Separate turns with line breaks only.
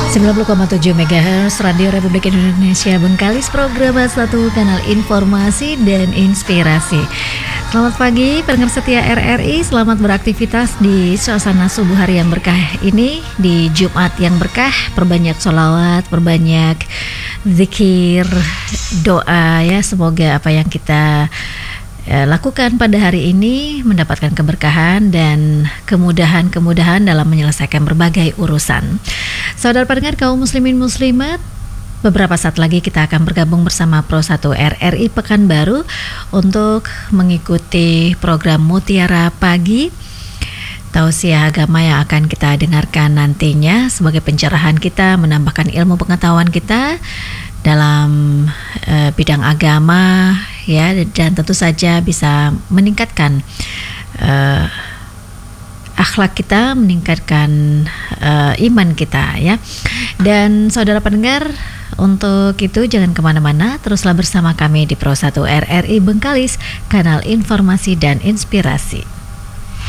90,7 MHz Radio Republik Indonesia Bengkalis, program 1 kanal informasi dan inspirasi. Selamat pagi pendengar setia RRI, selamat beraktivitas di suasana subuh hari yang berkah ini, di Jumat yang berkah. Perbanyak sholawat, perbanyak zikir, doa ya, semoga apa yang kita lakukan pada hari ini mendapatkan keberkahan dan kemudahan dalam menyelesaikan berbagai urusan. Saudara pendengar kaum muslimin muslimat, beberapa saat lagi kita akan bergabung bersama Pro 1 RRI Pekanbaru untuk mengikuti program Mutiara Pagi, tausiah agama yang akan kita dengarkan nantinya sebagai pencerahan kita, menambahkan ilmu pengetahuan kita dalam bidang agama ya, dan tentu saja bisa meningkatkan akhlak kita, meningkatkan iman kita ya. Dan saudara pendengar, untuk itu jangan kemana-mana, teruslah bersama kami di Pro 1 RRI Bengkalis, kanal informasi dan inspirasi.